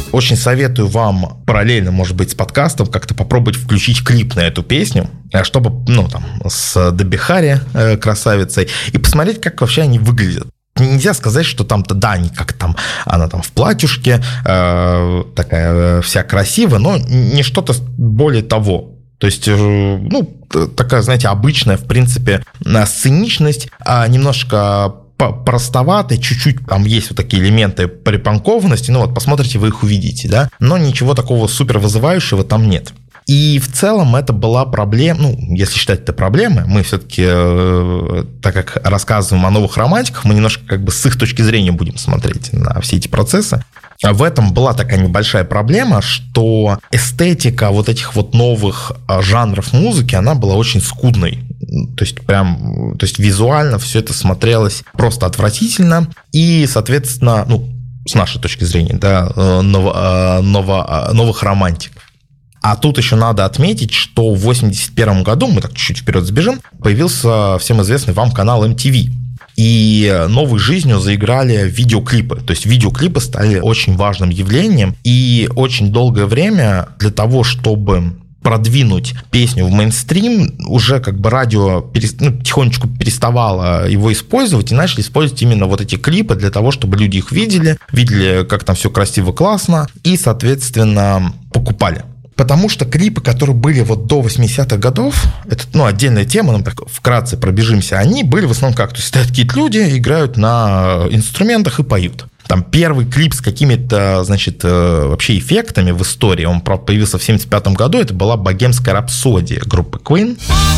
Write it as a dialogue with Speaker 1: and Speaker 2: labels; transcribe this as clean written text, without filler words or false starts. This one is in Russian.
Speaker 1: Очень советую вам параллельно, может быть, с подкастом как-то попробовать включить клип на эту песню, чтобы, с Дебби Харри, красавицей, и посмотреть, как вообще они выглядят. Нельзя сказать, что там-то, да, она там в платьюшке, такая вся красивая, но не что-то более того. То есть, такая, знаете, обычная, в принципе, сценичность, немножко простоватая, чуть-чуть там есть вот такие элементы припанкованности, посмотрите, вы их увидите, да, но ничего такого супер вызывающего там нет. И в целом это была проблема, если считать это проблемой, мы все-таки, так как рассказываем о новых романтиках, мы немножко как бы с их точки зрения будем смотреть на все эти процессы. В этом была такая небольшая проблема, что эстетика вот этих вот новых жанров музыки, она была очень скудной. То есть визуально все это смотрелось просто отвратительно. И, соответственно, с нашей точки зрения, да, новых романтиков. А тут еще надо отметить, что в 1981 году, мы так чуть-чуть вперед забежим, появился всем известный вам канал MTV. И новой жизнью заиграли видеоклипы. То есть видеоклипы стали очень важным явлением. И очень долгое время для того, чтобы продвинуть песню в мейнстрим, уже как бы радио тихонечку переставало его использовать и начали использовать именно вот эти клипы для того, чтобы люди их видели, как там все красиво, классно, и, соответственно, покупали. Потому что клипы, которые были вот до 80-х годов, это отдельная тема, нам так вкратце пробежимся, они были в основном как? То есть стоят какие-то люди, играют на инструментах и поют. Там первый клип с какими-то, вообще эффектами в истории, он появился в 1975 году, это была «Богемская рапсодия» группы Queen.